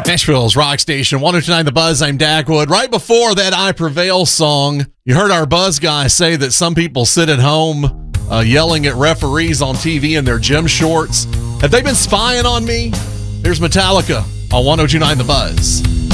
Nashville's rock station, 102.9 The Buzz. I'm Dagwood. Right before that I Prevail song, you heard our Buzz guy say that some people sit at home yelling at referees on TV in their gym shorts. Have they been spying on me? Here's Metallica on 102.9 The Buzz.